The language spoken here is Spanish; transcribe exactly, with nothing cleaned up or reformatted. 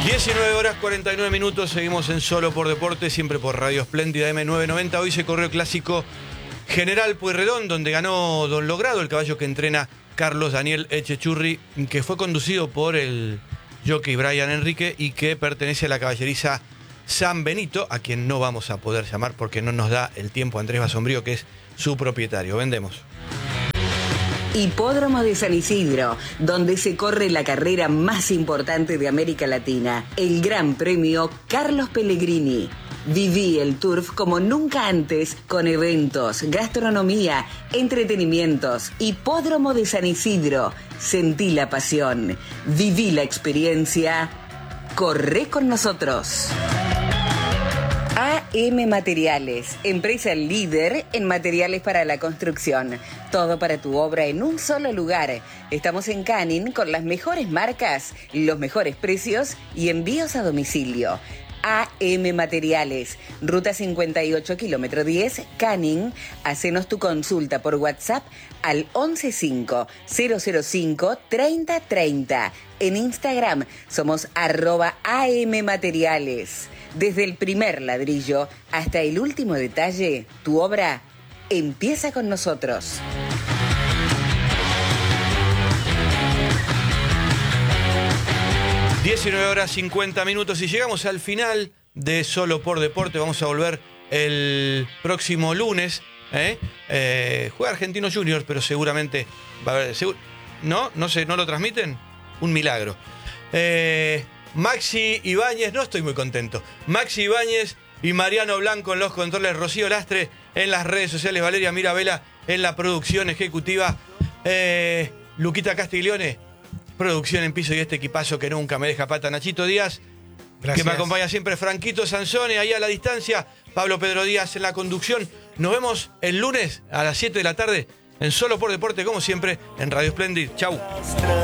diecinueve horas cuarenta y nueve minutos, seguimos en Solo por Deporte, siempre por Radio Espléndida M novecientos noventa. Hoy se corrió el clásico General Pueyrredón, donde ganó Don Logrado, el caballo que entrena Carlos Daniel Echechurri, que fue conducido por el jockey Brian Enrique y que pertenece a la caballeriza San Benito, a quien no vamos a poder llamar porque no nos da el tiempo Andrés Basombrío, que es su propietario. Vendemos. Hipódromo de San Isidro, donde se corre la carrera más importante de América Latina, el Gran Premio Carlos Pellegrini. Viví el turf como nunca antes, con eventos, gastronomía, entretenimientos. Hipódromo de San Isidro. Sentí la pasión. Viví la experiencia. Corre con nosotros. A M Materiales, empresa líder en materiales para la construcción. Todo para tu obra en un solo lugar. Estamos en Canning con las mejores marcas, los mejores precios y envíos a domicilio. A M Materiales, Ruta cincuenta y ocho, kilómetro diez, Canning. Hacenos tu consulta por WhatsApp al once cinco cero cero cinco treinta treinta. En Instagram somos arroba A M Materiales. Desde el primer ladrillo hasta el último detalle, tu obra empieza con nosotros. diecinueve horas cincuenta minutos y llegamos al final de Solo por Deporte. Vamos a volver el próximo lunes. ¿eh? Eh, juega Argentinos Juniors, pero seguramente va a haber... Seguro, ¿No? ¿No sé, no lo transmiten? Un milagro. Eh... Maxi Ibáñez, no estoy muy contento. Maxi Ibáñez y Mariano Blanco en los controles, Rocío Lastre en las redes sociales, Valeria Mirabella en la producción ejecutiva, eh, Luquita Castiglione, producción en piso y este equipazo que nunca me deja pata, Nachito Díaz, Gracias. Que me acompaña siempre, Franquito Sansone, ahí a la distancia, Pablo Pedro Díaz en la conducción. Nos vemos el lunes a las siete de la tarde en Solo por Deporte, como siempre, en Radio Splendid. Chau.